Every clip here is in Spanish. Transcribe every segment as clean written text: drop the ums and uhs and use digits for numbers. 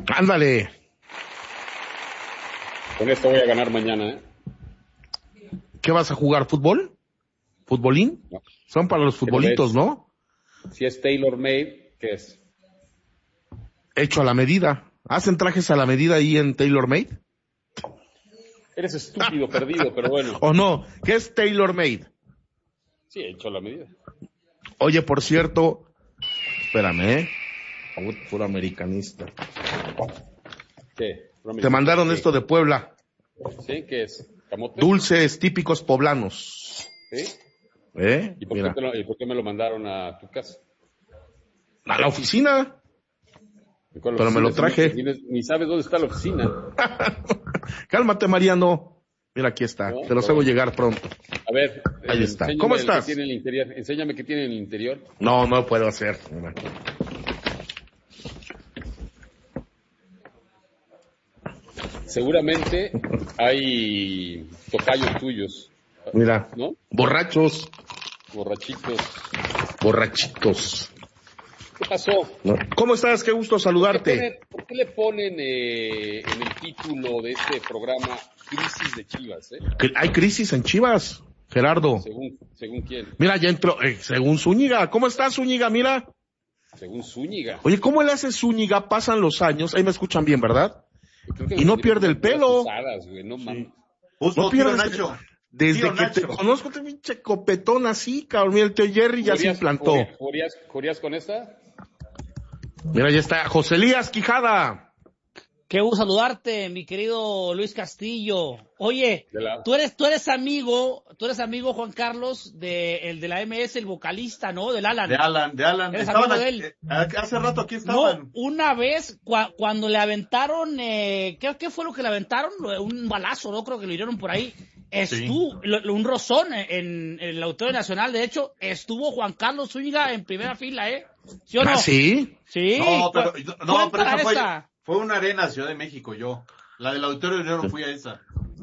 Ándale. Con esto voy a ganar mañana, ¿eh? ¿Qué vas a jugar? ¿Fútbol? ¿Futbolín? No. Son para los futbolitos, ¿no? Si es tailor made, ¿qué es? Hecho a la medida. ¿Hacen trajes a la medida ahí en Tailor Made? Eres estúpido, perdido, pero bueno. ¿O no? ¿Qué es Tailor Made? Sí, hecho a la medida. Oye, por cierto, espérame, puro americanista. ¿Qué? Te mandaron esto de Puebla. ¿Sí? ¿Qué es? ¿Camote? Dulces típicos poblanos. ¿Sí? ¿Y Mira. por qué me lo mandaron a tu casa? A la oficina. Pero me lo traje. Ni sabes dónde está la oficina. Cálmate, Mariano. Mira, aquí está. No, te los hago llegar pronto. A ver. Ahí está. ¿Cómo estás? Enséñame qué tiene en el interior. No lo puedo hacer. Seguramente hay tocayos tuyos. Mira. ¿No? Borrachitos. ¿Qué pasó? No. ¿Cómo estás? Qué gusto saludarte. ¿Por qué le ponen en el título de este programa Crisis de Chivas? ¿Hay crisis en Chivas, Gerardo? ¿Según quién? Mira, ya entró, según Zúñiga. ¿Cómo estás, Zúñiga? Mira. Según Zúñiga. Oye, ¿cómo le hace Zúñiga? Pasan los años. Ahí me escuchan bien, ¿verdad? Y no pierde el pelo. No pierde Nacho. Desde que te conozco, te pinche copetón así, cabrón. Mira, el tío Jerry ya se implantó. ¿Jurías con esta? Mira, ya está. José Elías Quijada. Qué gusto saludarte, mi querido Luis Castillo. Oye, tú eres amigo, Juan Carlos, de la MS, el vocalista, ¿no? Del Alan. De Alan. ¿Eres estaban amigo de él? Hace rato aquí estaban. No, una vez, cuando le aventaron, ¿qué fue lo que le aventaron? Un balazo, ¿no? Creo que lo hirieron por ahí. Estuvo, un rozón en el Auditorio Nacional. De hecho, estuvo Juan Carlos Zúñiga en primera fila, ¿eh? ¿Sí o no? ¿Ah, sí? Sí. Pero esa esa. fue una arena Ciudad de México, yo. La del Auditorio yo no fui a esa.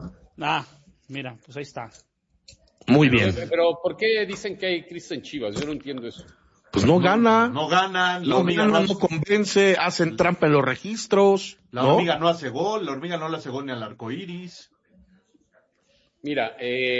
Mira, pues ahí está. Muy bien. Pero, ¿por qué dicen que hay crisis en Chivas? Yo no entiendo eso. Pues no gana. No ganan. No convence, hacen trampa en los registros. La hormiga no hace gol, la hormiga no le hace gol ni al arcoíris. Mira,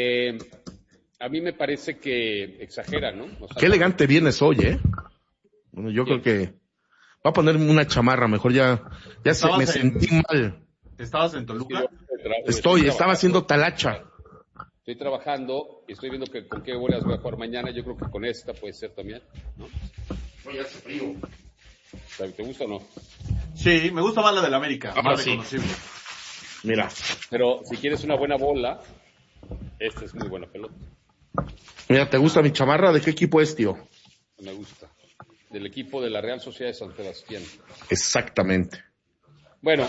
a mí me parece que exagera, ¿no? O sea, qué elegante vienes hoy, Bueno, yo creo que va a ponerme una chamarra, mejor ya me sentí mal. ¿Estabas en Toluca? Estaba haciendo talacha. Estoy trabajando y estoy viendo con qué bolas voy a jugar mañana. Yo creo que con esta puede ser también, ¿no? Oye, hace frío. ¿Te gusta o no? Sí, me gusta más la del América, más reconocible. Mira. Pero si quieres una buena bola, esta es muy buena pelota. Mira, ¿te gusta mi chamarra? ¿De qué equipo es, tío? Me gusta. Del equipo de la Real Sociedad de San Sebastián. Exactamente. Bueno,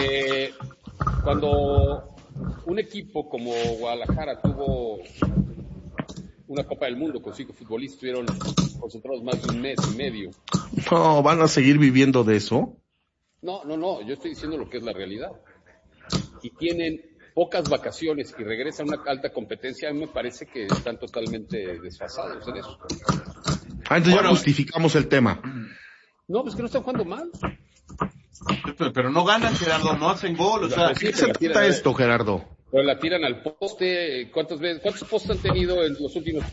cuando un equipo como Guadalajara tuvo una Copa del Mundo con 5 futbolistas, estuvieron concentrados más de un mes y medio. No, ¿van a seguir viviendo de eso? No, yo estoy diciendo lo que es la realidad. Y tienen pocas vacaciones y regresan a una alta competencia, a mí me parece que están totalmente desfasados en eso. Entonces ya justificamos el tema. No, pues que no están jugando mal. Pero no ganan, Gerardo, no hacen gol, o sea... ¿Qué se trata esto, Gerardo? Pero la tiran al poste. ¿Cuántos postes han tenido en los últimos?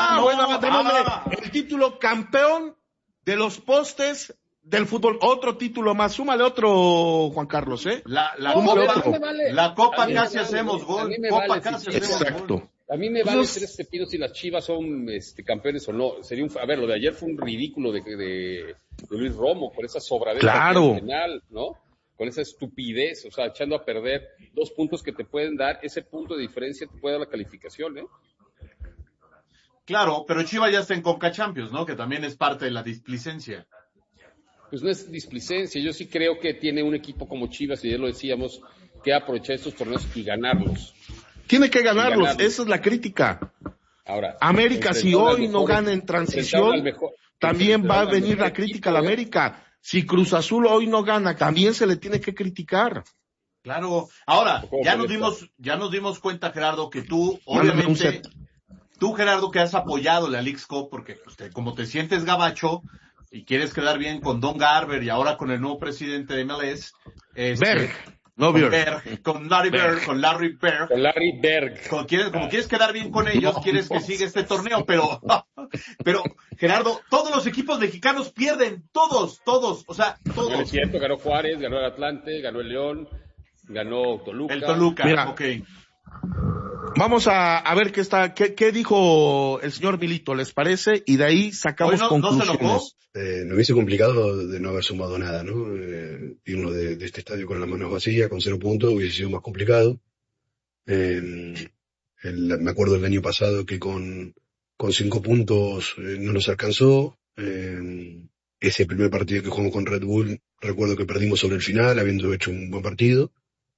El título campeón de los postes del fútbol. Otro título más. Súmale otro, Juan Carlos, La Copa casi hacemos gol. Copa casi hacemos gol. A mí me vale 3 pepinos si las Chivas son campeones o no. Sería lo de ayer fue un ridículo de Luis Romo con esa sobradera penal, ¿no? Con esa estupidez, o sea, echando a perder 2 puntos que te pueden dar, ese punto de diferencia te puede dar la calificación, ¿eh? Claro, pero Chivas ya está en Conca Champions, ¿no? Que también es parte de la displicencia. Pues no es displicencia, yo sí creo que tiene un equipo como Chivas, y ya lo decíamos, que aprovechar estos torneos y ganarlos. Tiene que ganarlos, esa es la crítica. Ahora, América, si hoy no gana en transición, también va a venir la crítica a la América. Si Cruz Azul hoy no gana, también se le tiene que criticar. Claro. Ahora, ya nos dimos cuenta, Gerardo, que tú, obviamente, Gerardo, que has apoyado la Leagues Cup, porque como te sientes gabacho y quieres quedar bien con Don Garber y ahora con el nuevo presidente de MLS, Berg. No Berg. Con Larry Berg. Con Larry Berg. Con Larry Berg. Como quieres quedar bien con ellos, quieres que siga este torneo, pero Gerardo, todos los equipos mexicanos pierden, todos, o sea, todos. No es cierto, ganó Juárez, ganó el Atlante, ganó el León, ganó Toluca. El Toluca, mira, okay. Vamos a ver qué dijo el señor Milito, ¿les parece? Y de ahí sacamos conclusiones. ¿No se enojó? Nos hubiese complicado de no haber sumado nada, ¿no? Irnos de este estadio con las manos vacías, con 0 puntos, hubiese sido más complicado. Me acuerdo del año pasado que con 5 puntos no nos alcanzó. Ese primer partido que jugamos con Red Bull, recuerdo que perdimos sobre el final, habiendo hecho un buen partido.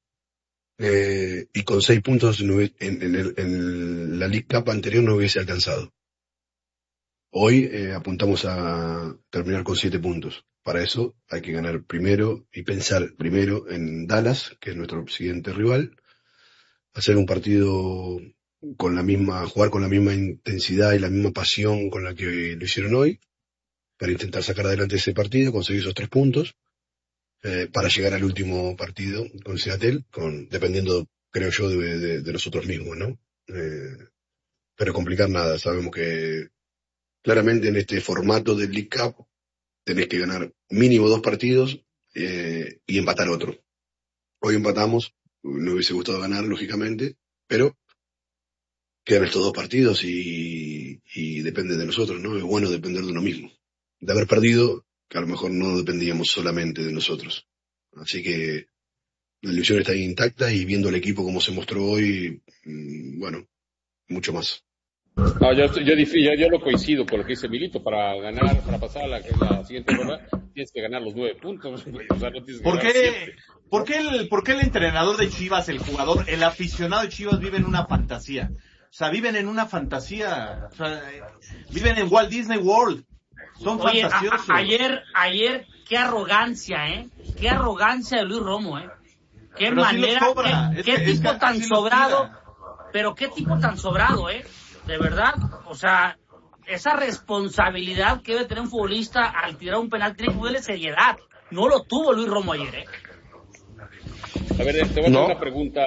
Y con 6 puntos en la League Cup anterior no hubiese alcanzado. Hoy apuntamos a terminar con 7 puntos. Para eso hay que ganar primero y pensar primero en Dallas, que es nuestro siguiente rival, hacer un partido jugar con la misma intensidad y la misma pasión con la que lo hicieron hoy, para intentar sacar adelante ese partido, conseguir esos 3 puntos, para llegar al último partido con Seattle, dependiendo, creo yo, de nosotros mismos, ¿no? Pero complicar nada, sabemos que claramente en este formato del League Cup tenés que ganar mínimo 2 partidos y empatar otro. Hoy empatamos, nos hubiese gustado ganar, lógicamente, pero quedan estos 2 partidos y depende de nosotros, ¿no? Es bueno depender de uno mismo. De haber perdido, que a lo mejor no dependíamos solamente de nosotros. Así que la ilusión está intacta y viendo el equipo como se mostró hoy, bueno, mucho más. No, yo lo coincido con lo que dice Milito. Para pasar a la siguiente ronda, tienes que ganar los 9 puntos. O sea, no tienes que ¿Por qué el entrenador de Chivas, el jugador, el aficionado de Chivas vive en una fantasía? O sea, viven en una fantasía. O sea, viven en Walt Disney World. Son fantasiosos. Ayer, qué arrogancia, ¿eh? Qué arrogancia de Luis Romo, ¿eh? Qué pero manera, qué tipo tan sobrado. Pero qué tipo tan sobrado, ¿eh? De verdad, o sea, esa responsabilidad que debe tener un futbolista al tirar un penal tiene que darle seriedad. No lo tuvo Luis Romo ayer, ¿eh? A ver, te voy a hacer una pregunta.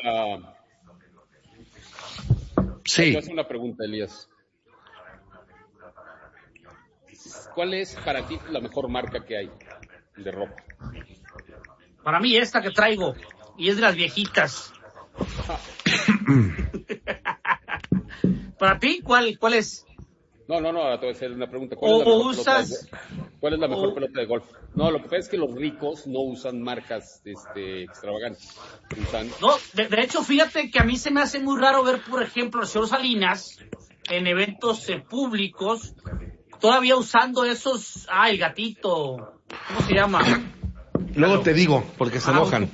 Sí. Te voy a hacer una pregunta, Elías. ¿Cuál es para ti la mejor marca que hay de ropa? Para mí esta que traigo, y es de las viejitas. ¿Para ti cuál es? No, ahora te voy a hacer una pregunta. ¿Cuál es la mejor pelota de golf? No, lo que pasa es que los ricos no usan marcas extravagantes. No, de hecho, fíjate que a mí se me hace muy raro ver, por ejemplo, al señor Salinas en eventos públicos todavía usando esos, el gatito, ¿cómo se llama? Luego te digo, porque se enojan.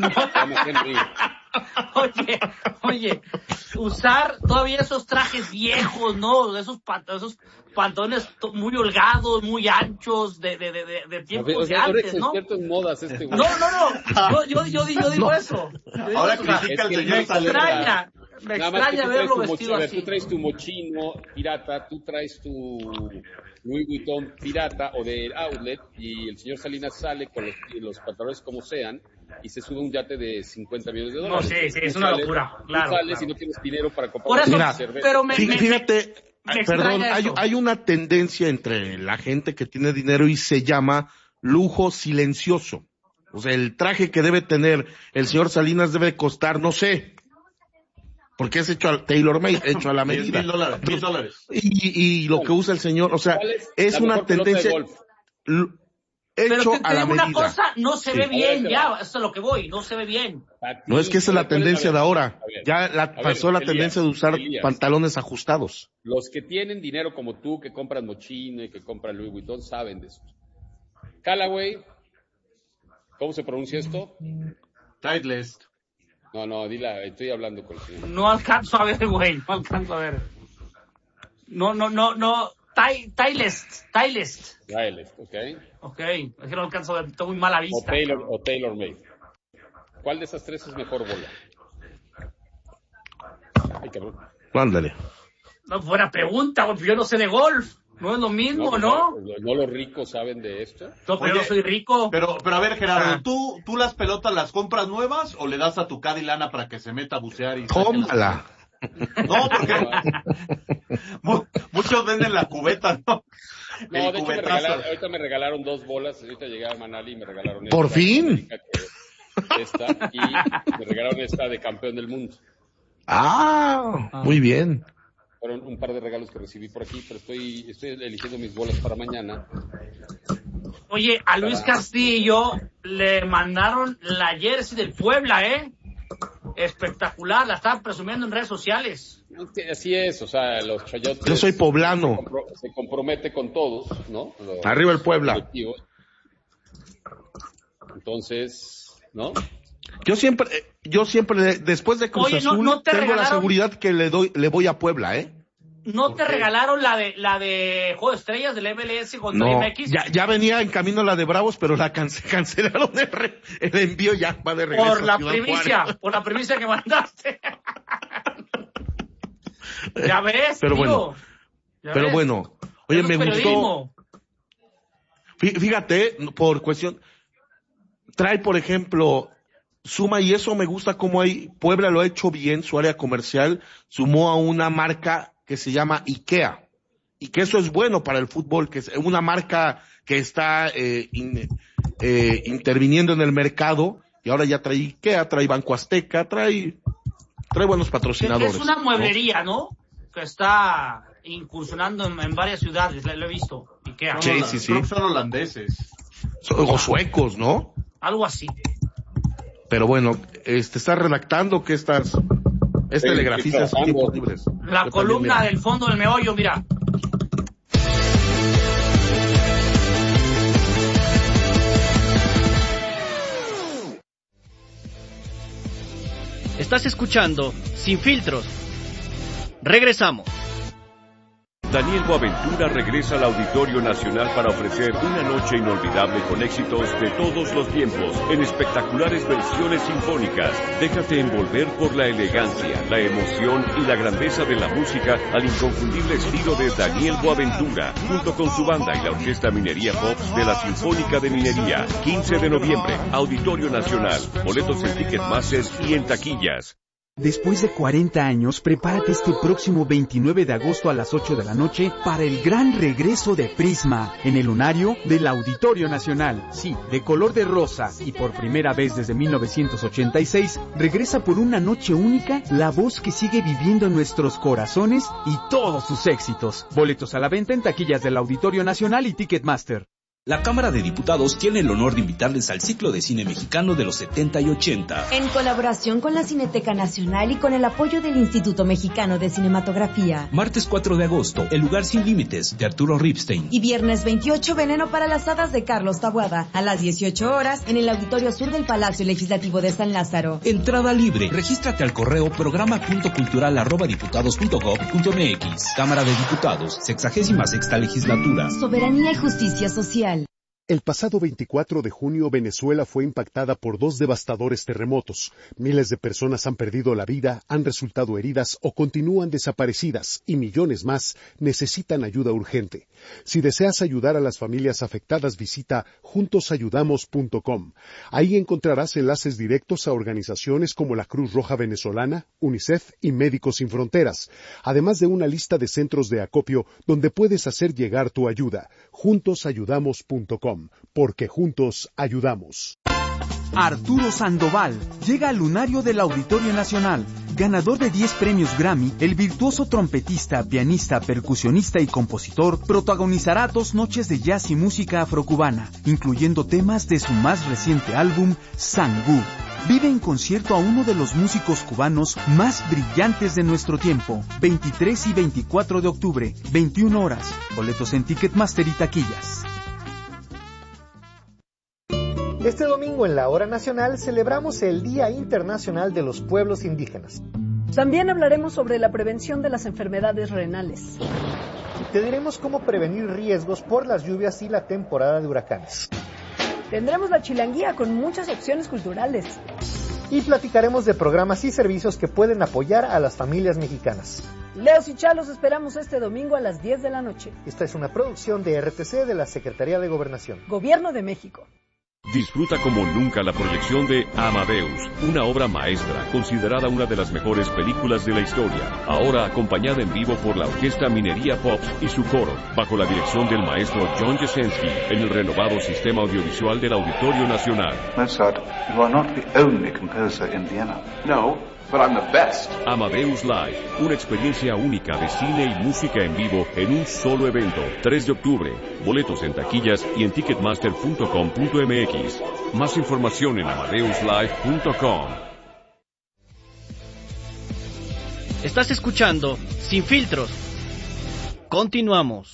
Oye, usar todavía esos trajes viejos, ¿no? Esos pantalones muy holgados, muy anchos, de tiempos de antes, ¿no? En modas güey. No, yo digo eso. Ahora critica al señor. Me extraña verlo vestido así. Tú traes tu mochino pirata, tú traes tu Louis Vuitton pirata o de outlet, y el señor Salinas sale con los pantalones como sean y se sube un yate de $50 millones. No, sí, es una locura. Claro. Tú sales y no tienes dinero para comprar. Por eso, pero fíjate, perdón, hay una tendencia entre la gente que tiene dinero y se llama lujo silencioso. O sea, el traje que debe tener el señor Salinas debe costar, no sé, porque es hecho tailor-made, hecho a la medida. $10,000. Y lo que usa el señor, o sea, es una tendencia hecho a la medida. Una cosa no se ve bien, ya, eso es lo que voy, no se ve bien. No, es que esa es la tendencia de ahora. Ya pasó la tendencia de usar pantalones ajustados. Los que tienen dinero como tú, que compran Moschino y que compran Louis Vuitton, saben de eso. Callaway, ¿cómo se pronuncia esto? Titleist. No, dila, estoy hablando con el señor. No alcanzo a ver, güey, no alcanzo a ver. No. Titleist, ok. Ok, es que no alcanzo a ver, tengo muy mala vista. O TaylorMade. ¿Cuál de esas tres es mejor bola? Ay, cabrón. Mándale. No, buena pregunta, güey, yo no sé de golf. No es lo mismo, ¿no? ¿No los ricos saben de esto? No, pero yo soy rico. Pero a ver, Gerardo, ¿tú las pelotas las compras nuevas o le das a tu Cadi lana para que se meta a bucear y... tómala? No, porque muchos venden la cubeta, ¿no? No, de hecho ahorita me regalaron 2 bolas, ahorita llegué a Manali y me regalaron esta. ¡Por fin! Esta, y me regalaron esta de campeón del mundo. Muy bien. Fueron un par de regalos que recibí por aquí, pero estoy eligiendo mis bolas para mañana. Oye, a Luis Castillo le mandaron la jersey del Puebla, espectacular, la estaban presumiendo en redes sociales. Así es, o sea, los chayotes... Yo soy poblano. Se compromete con todos, ¿no? Arriba el Puebla. Entonces, ¿no? Yo siempre, después de Cruz Azul, no tengo la seguridad que le voy a Puebla, ¿No te regalaron la de Juego de Estrellas del MLS con MX? Ya venía en camino la de Bravos, pero la cancelaron el envío, ya va de regreso. Por la primicia que mandaste. Ya ves, pero tío. Bueno, oye, me gustó. Fíjate, por cuestión, trae, por ejemplo, suma, y eso me gusta como Puebla lo ha hecho bien, su área comercial, sumó a una marca que se llama IKEA, y que eso es bueno para el fútbol, que es una marca que está interviniendo en el mercado, y ahora ya trae IKEA, trae Banco Azteca, trae buenos patrocinadores. Es una mueblería, ¿no? Que está incursionando en varias ciudades, lo he visto, IKEA. Sí. Creo que son holandeses. O suecos, ¿no? Algo así. Pero bueno, está redactando que estas telegrafistas son imposibles. La columna del fondo del meollo, mira. Estás escuchando Sin Filtros. Regresamos. Daniel Boaventura regresa al Auditorio Nacional para ofrecer una noche inolvidable con éxitos de todos los tiempos, en espectaculares versiones sinfónicas. Déjate envolver por la elegancia, la emoción y la grandeza de la música al inconfundible estilo de Daniel Boaventura, junto con su banda y la Orquesta Minería Pops de la Sinfónica de Minería. 15 de noviembre, Auditorio Nacional. Boletos en Ticketmaster y en taquillas. Después de 40 años, prepárate este próximo 29 de agosto a las 8 de la noche para el gran regreso de Prisma en el lunario del Auditorio Nacional. Sí, de color de rosa y por primera vez desde 1986, regresa por una noche única la voz que sigue viviendo en nuestros corazones y todos sus éxitos. Boletos a la venta en taquillas del Auditorio Nacional y Ticketmaster. La Cámara de Diputados tiene el honor de invitarles al ciclo de cine mexicano de los 70 y 80. En colaboración con la Cineteca Nacional y con el apoyo del Instituto Mexicano de Cinematografía. Martes 4 de agosto, El lugar sin límites, de Arturo Ripstein. Y viernes 28, Veneno para las hadas, de Carlos Taboada, a las 18 horas, en el Auditorio Sur del Palacio Legislativo de San Lázaro. Entrada libre. Regístrate al correo programa.cultural@diputados.gov.mx. Cámara de Diputados, 66ª Legislatura. Soberanía y justicia social. El pasado 24 de junio, Venezuela fue impactada por 2 devastadores terremotos. Miles de personas han perdido la vida, han resultado heridas o continúan desaparecidas, y millones más necesitan ayuda urgente. Si deseas ayudar a las familias afectadas, visita juntosayudamos.com. Ahí encontrarás enlaces directos a organizaciones como la Cruz Roja Venezolana, UNICEF y Médicos Sin Fronteras, además de una lista de centros de acopio donde puedes hacer llegar tu ayuda. juntosayudamos.com. Porque juntos ayudamos. Arturo Sandoval llega al lunario del Auditorio Nacional. Ganador de 10 premios Grammy, el virtuoso trompetista, pianista, percusionista y compositor protagonizará 2 noches de jazz y música afrocubana, incluyendo temas de su más reciente álbum, Sangú. Vive en concierto a uno de los músicos cubanos más brillantes de nuestro tiempo. 23 y 24 de octubre, 21 horas. Boletos en Ticketmaster y taquillas. Este domingo en la Hora Nacional celebramos el Día Internacional de los Pueblos Indígenas. También hablaremos sobre la prevención de las enfermedades renales. Te diremos cómo prevenir riesgos por las lluvias y la temporada de huracanes. Tendremos la chilanguía con muchas opciones culturales. y platicaremos de programas y servicios que pueden apoyar a las familias mexicanas. Leos y Chalos esperamos este domingo a las 10 de la noche. Esta es una producción de RTC de la Secretaría de Gobernación. Gobierno de México. Disfruta como nunca la proyección de Amadeus, una obra maestra considerada una de las mejores películas de la historia. Ahora acompañada en vivo por la Orquesta Minería Pops y su coro, bajo la dirección del maestro John Jasenski, en el renovado sistema audiovisual del Auditorio Nacional. Mozart, you are not the only composer in Vienna. No, but I'm the best. Amadeus Live, una experiencia única de cine y música en vivo en un solo evento. 3 de octubre. Boletos en taquillas y en ticketmaster.com.mx. Más información en amadeuslive.com. Estás escuchando Sin Filtros. Continuamos.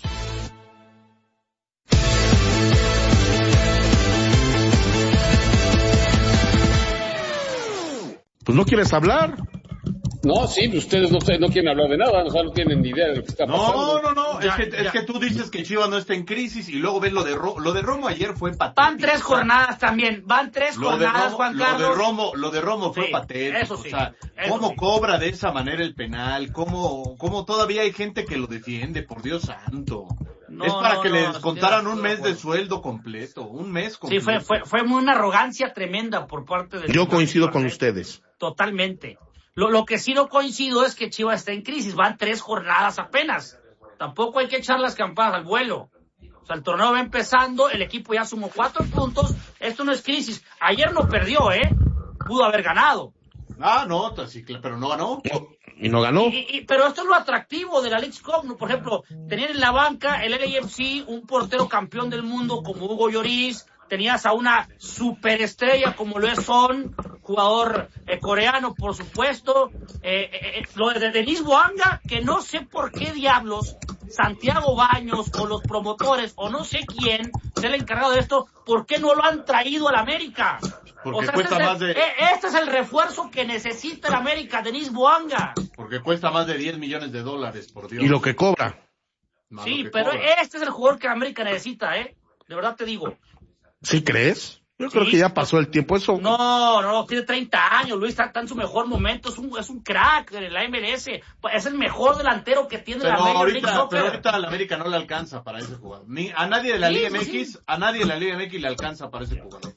Pues no quieres hablar. No, sí, ustedes no quieren hablar de nada, o sea, no tienen ni idea de lo que está pasando. No, es que tú dices que Chivas no está en crisis y luego ves lo de Romo ayer fue patético. Van 3 jornadas también, van 3 jornadas, Juan Carlos. Lo de Romo fue patético, eso sí, o sea, cómo cobra de esa manera el penal, cómo todavía hay gente que lo defiende, por Dios santo. Es para que les contaran un mes de sueldo completo, un mes completo. Sí, fue una arrogancia tremenda por parte de... Yo coincido con ustedes. Totalmente. Lo que sí no coincido es que Chivas está en crisis, van 3 jornadas apenas. Tampoco hay que echar las campanas al vuelo. O sea, el torneo va empezando, el equipo ya sumó 4 puntos, esto no es crisis. Ayer no perdió, pudo haber ganado. No, sí, pero no ganó. Y no ganó. Pero esto es lo atractivo de la Leagues Cup, ¿no? Por ejemplo, tenían en la banca el LAFC un portero campeón del mundo como Hugo Lloris, tenías a una superestrella como lo es Son, jugador coreano, por supuesto, lo de Denis Bouanga, que no sé por qué diablos Santiago Baños o los promotores o no sé quién es el encargado de esto, ¿por qué no lo han traído al América? Porque cuesta más de... Este es el refuerzo que necesita el América, Denis Bouanga. Porque cuesta más de $10 millones, por Dios. Y lo que cobra. Sí, pero este es el jugador que América necesita, de verdad te digo. ¿Sí crees? Yo creo que ya pasó el tiempo. Eso. No, tiene 30 años, Luis está en su mejor momento, es un crack de la MLS, es el mejor delantero que tiene la América. Pero ahorita a la América no le alcanza para ese jugador. Ni a nadie de la Liga MX, a nadie de la Liga MX le alcanza para ese jugador.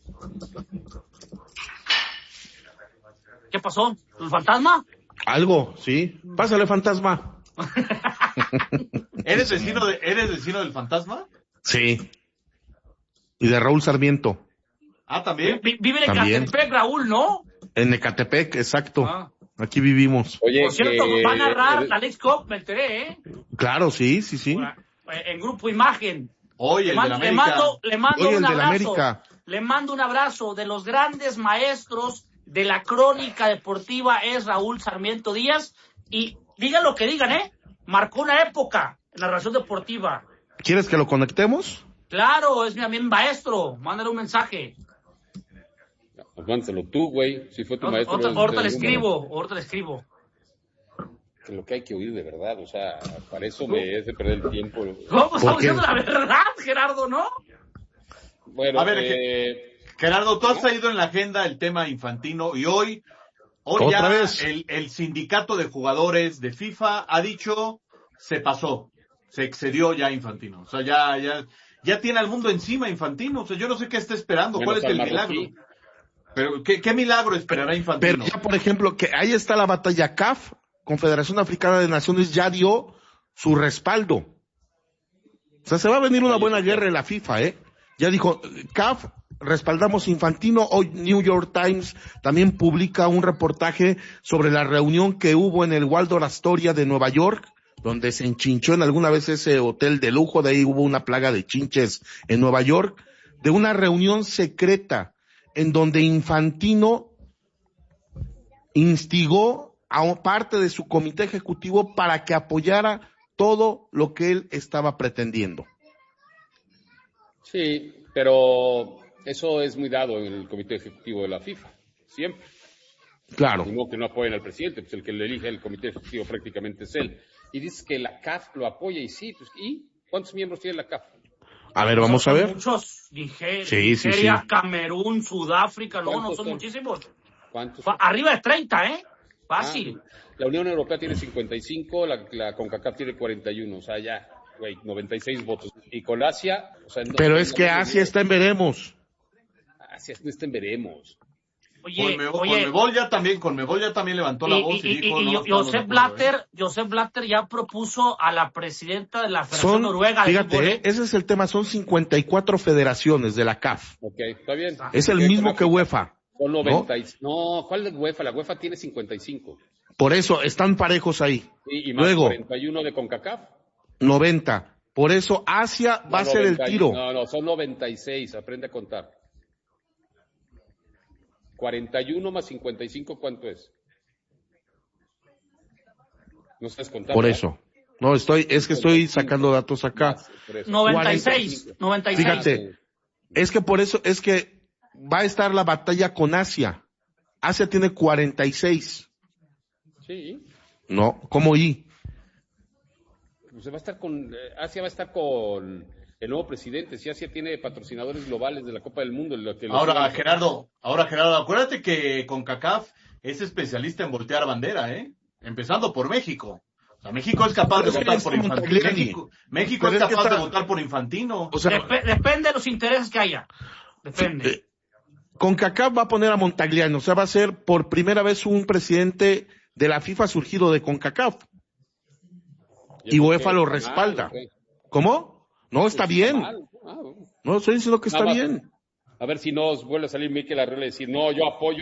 ¿Qué pasó? ¿El fantasma? Algo, sí. Pásale, fantasma. ¿Eres vecino del fantasma? Sí. Y de Raúl Sarmiento. Ah, ¿también? Vive en Ecatepec, Raúl, ¿no? En Ecatepec, exacto. Aquí vivimos. Oye, por cierto, va a narrar la Leagues Cup, me enteré, Claro, sí. En Grupo Imagen. Oye, el de la América. Le mando un abrazo. Le mando un abrazo. De los grandes maestros de la crónica deportiva es Raúl Sarmiento Díaz. Y digan lo que digan, marcó una época en la narración deportiva. ¿Quieres que lo conectemos? Claro, es mi maestro. Mándale un mensaje. Pues mándaselo tú, güey. Si fue tu maestro. Ahorita le escribo. Que lo que hay que oír de verdad, o sea, para eso me hace perder el tiempo. ¿Cómo estamos diciendo la verdad, Gerardo, no? Bueno, a ver, Gerardo, tú has traído en la agenda el tema Infantino y hoy ya el sindicato de jugadores de FIFA ha dicho, se pasó, se excedió ya Infantino. O sea, ya tiene al mundo encima Infantino. O sea, yo no sé qué está esperando, cuál es el milagro. Pero, ¿qué milagro esperará Infantino? Pero ya, por ejemplo, que ahí está la batalla CAF, Confederación Africana de Naciones, ya dio su respaldo. O sea, se va a venir una buena guerra en la FIFA, Ya dijo, CAF, respaldamos Infantino. Hoy New York Times también publica un reportaje sobre la reunión que hubo en el Waldorf Astoria de Nueva York, donde se enchinchó en alguna vez ese hotel de lujo, de ahí hubo una plaga de chinches en Nueva York, de una reunión secreta en donde Infantino instigó a parte de su comité ejecutivo para que apoyara todo lo que él estaba pretendiendo. Sí, pero eso es muy dado en el comité ejecutivo de la FIFA, siempre. Claro. No que no apoyen al presidente, pues el que le elige el comité ejecutivo prácticamente es él. Y dices que la CAF lo apoya y sí, pues, ¿y cuántos miembros tiene la CAF? A ver, vamos a ver. Muchos, Nigeria, Camerún, Sudáfrica, no son muchísimos. ¿Cuántos? Arriba de 30, fácil. La Unión Europea tiene 55, la CONCACAF tiene 41, o sea, ya, 96 votos. Y con Asia, o sea... Pero es que Asia está en veremos. Asia no está en veremos. Conmebol ya también levantó la voz y dijo... Josep Blatter ya propuso a la presidenta de la Federación Noruega. Fíjate, ese es el tema, son 54 federaciones de la CAF. Ok, está bien. Es el mismo que UEFA. Son 90. No, ¿cuál es UEFA? La UEFA tiene 55. Por eso, están parejos ahí. Y más Luego, 41 de CONCACAF. 90. Por eso, Asia va a ser el tiro. No, son 96, aprende a contar. 41 más 55, ¿cuánto es? No sabes contar. Por eso. No, estoy sacando datos acá. 96. Fíjate, es que por eso, es que va a estar la batalla con Asia. Asia tiene 46. Sí. No, ¿cómo y? Pues Asia va a estar con el nuevo presidente. Si Asia tiene patrocinadores globales de la Copa del Mundo. Ahora, Gerardo, acuérdate que CONCACAF es especialista en voltear bandera, empezando por México. O sea, México es capaz de votar por Infantino. México es capaz de votar por Infantino. O sea, depende de los intereses que haya. Depende. CONCACAF va a poner a Montagliani, o sea, va a ser por primera vez un presidente de la FIFA surgido de CONCACAF. Y UEFA lo respalda. ¿Cómo? No, está bien. No, estoy diciendo que está bien. A ver si nos vuelve a salir Mikel Arriola y decir, no, yo apoyo